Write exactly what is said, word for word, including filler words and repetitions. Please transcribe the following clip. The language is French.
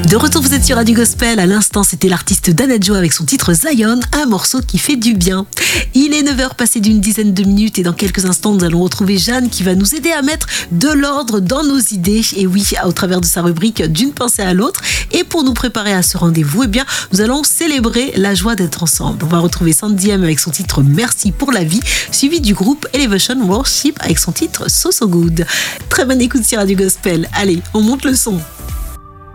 De retour, vous êtes sur Radio Gospel. À l'instant, c'était l'artiste Danajo avec son titre Zion, un morceau qui fait du bien. Il est neuf heures passé d'une dizaine de minutes et dans quelques instants, nous allons retrouver Jeanne qui va nous aider à mettre de l'ordre dans nos idées. Et oui, au travers de sa rubrique d'une pensée à l'autre. Et pour nous préparer à ce rendez-vous, eh bien, nous allons célébrer la joie d'être ensemble. On va retrouver Sandy M avec son titre Merci pour la vie, suivi du groupe Elevation Worship avec son titre So So Good. Très bonne écoute sur Radio Gospel. Allez, on monte le son.